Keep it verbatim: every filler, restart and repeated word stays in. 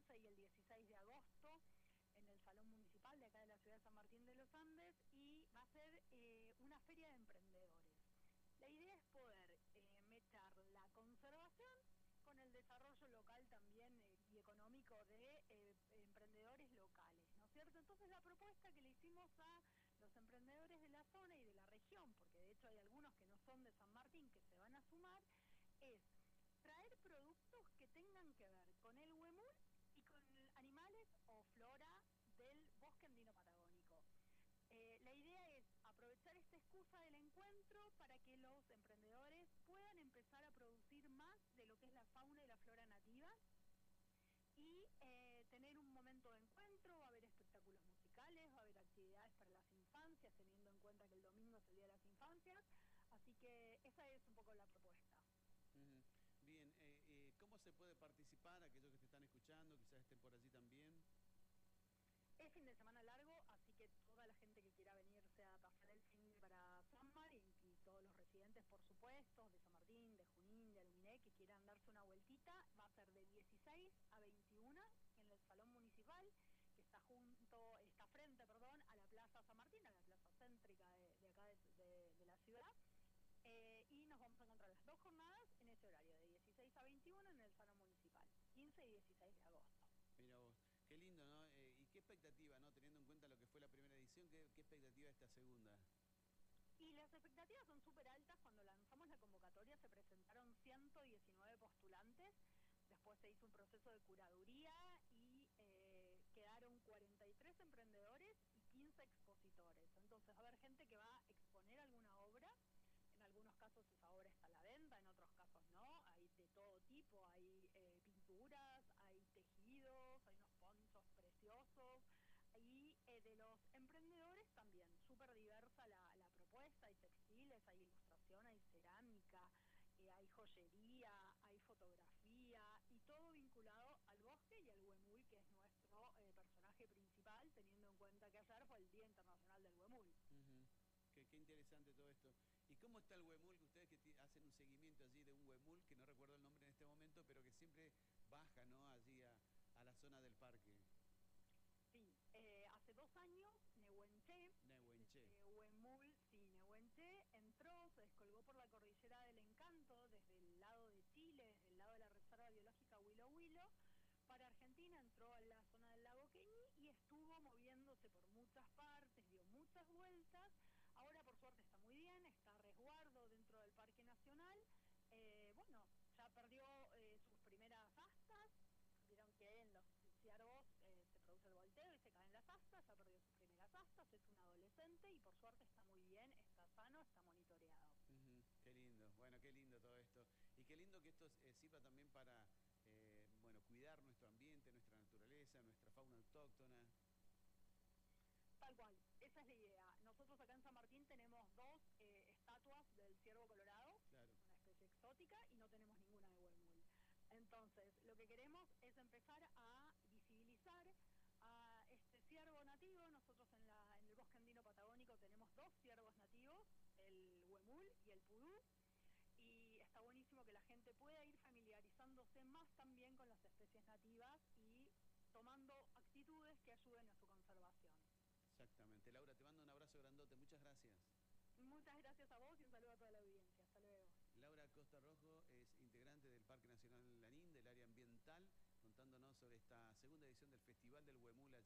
quince y el dieciséis de agosto en el Salón Municipal de acá de la ciudad de San Martín de los Andes, y va a ser eh, una feria de emprendedores. La idea es poder eh, mechar la conservación con el desarrollo local también eh, y económico de eh, emprendedores locales, ¿no es cierto? Entonces la propuesta que le hicimos a los emprendedores de la zona y de la región, porque de hecho hay algunos que no son de San Martín que se van a sumar, es traer productos que tengan que ver con el huemul y con animales o flora del bosque andino patagónico. Eh, la idea es aprovechar esta excusa del encuentro para que los emprendedores puedan empezar a producir más de lo que es la fauna y la flora nativa y eh, tener un momento de encuentro. Va a haber espectáculos musicales, va a haber actividades para las infancias, teniendo en cuenta que el domingo es el Día de las Infancias, así que esa es un poco la propuesta. Uh-huh. Bien, eh, eh, ¿cómo se puede participar? Aquellos que te están escuchando, quizás estén por allí también. Es fin de semana largo, así que toda la gente que quiera venirse a pasar el fin para San Martín, y todos los residentes, por supuesto, de San Martín, de Junín, de Aluminé, que quieran darse una vueltita, va a ser de dieciséis a veintiuna en el Salón Municipal, que está junto, está frente, perdón, a la Plaza San Martín, a la plaza céntrica de, de acá de, de, de la ciudad. Eh, y nos vamos a encontrar las dos jornadas en ese horario, de dieciséis a veintiuno en el Salón Municipal, quince y dieciséis de agosto. Mira vos, qué lindo, ¿no? Eh, ¿Y qué expectativa, no? Teniendo en cuenta lo que fue la primera edición, ¿qué, qué expectativa esta segunda? Y las expectativas son súper altas. Cuando lanzamos la convocatoria se presentaron ciento diecinueve postulantes, después se hizo un proceso de curaduría y eh, quedaron cuarenta y tres emprendedores y quince expositores. Entonces va a haber gente que va a exponer alguna obra. En algunos casos esa obra está a la venta, en otros casos no. Hay de todo tipo, hay eh, pinturas, hay tejidos, hay unos ponchos preciosos. Y eh, de los emprendedores también, súper diversa la, la propuesta. Hay textiles, hay ilustración, hay cerámica, eh, hay joyería, hay fotografía, y todo vinculado al bosque y al huemul, que es nuestro eh, personaje principal, teniendo en cuenta que ayer fue el Día Internacional del Huemul. Uh-huh. Qué, qué interesante todo esto. ¿Y cómo está el huemul? Que ustedes que hacen un seguimiento allí de un huemul, que no recuerdo el nombre en este momento, pero que siempre baja, ¿no? Allí a, a la zona del parque. Sí, eh, hace dos años Nehuenché, Nehuenché. este huemul, sí, Nehuenché entró, se descolgó por la cordillera del Encanto desde el lado de Chile, desde el lado de la Reserva Biológica Huilo Huilo, para Argentina, entró a la zona del lago Queñi y estuvo moviéndose por muchas partes, dio muchas vueltas. Ahora por suerte está muy bien, está a resguardo dentro del Parque Nacional. Eh, bueno, ya perdió eh, sus primeras astas. Vieron que en los ciervos eh, se produce el volteo y se caen las astas. Ya perdió sus primeras astas, es un adolescente y por suerte está muy bien, está sano, está monitoreado. Uh-huh. Qué lindo, bueno, qué lindo todo esto. Y qué lindo que esto eh, sirva también para, eh, bueno, cuidar nuestro ambiente, nuestra naturaleza, nuestra fauna autóctona. Tal cual, esa es la idea. Nosotros acá en San Martín tenemos dos eh, estatuas del ciervo colorado, Claro. una especie exótica, y no tenemos ninguna de huemul. Entonces, lo que queremos es empezar a visibilizar a este ciervo nativo. Nosotros en, la, en el bosque andino patagónico tenemos dos ciervos nativos, el huemul y el pudú, y está buenísimo que la gente pueda ir familiarizándose más también con las especies nativas y tomando actitudes que ayuden a su conservación. Exactamente. Laura, te mando un abrazo grandote. Muchas gracias. Muchas gracias a vos y un saludo a toda la audiencia. Hasta luego. Laura Costa Rojo es integrante del Parque Nacional Lanín, del área ambiental, contándonos sobre esta segunda edición del Festival del Huemul.